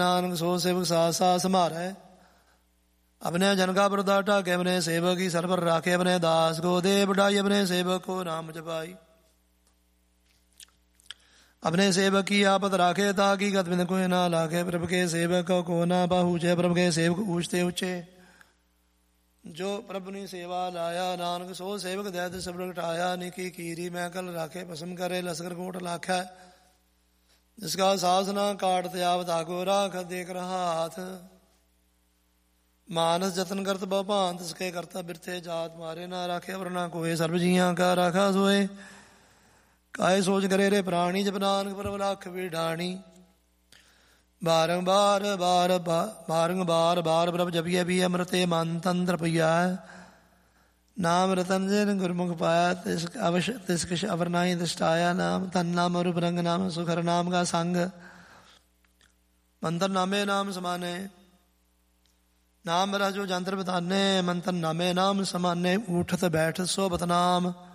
ਨਾਨਕ ਸੋ ਸੇਵਕ ਸਾਥ ਸਾਥ ਸੰਭਾਰੈ। अपने जन का पर्दा ढाके अपने सेवक की सर पर राखे। अपने दास को दे बढ़ाई अपने सेवक को नाम जपाई। अपने सेवक की आपत राखे ताकि गत बिन कोई ना लागे। प्रभु के सेवक को ना पहुँचे प्रभु के सेवक ऊँचते ऊँचे। जो प्रभु ने सेवा लाया नानक सो सेवक दैत सब घटाया। निकी कीरी मैं कल राखे भस्म करे लश्कर कोट लाखा। जिसका सास ना काट त्यावत आगो राख देख रहा हाथ। मानस जतन करत बहु भांत तिसके करता बिरथे जात मारे। ना राखे वरना कोय सर्व जियां का राखा सोए। काहे सोच करे रे प्राणी जप नानक प्रभ लख विडाणी। बारंबार बार प्रभ जपिए भी अमृते मन तंत्र पिया। नाम रतन जिन गुरमुख पाया तिस किश अवर नाही दृष्टाया। नाम तन नाम रूप रंग नाम सुखर नाम का संग। मंत्र नामे नाम समाने नाम राजो जंत्र बताने। मंत्र नामे नाम समाने। उठत बैठत सोबत नाम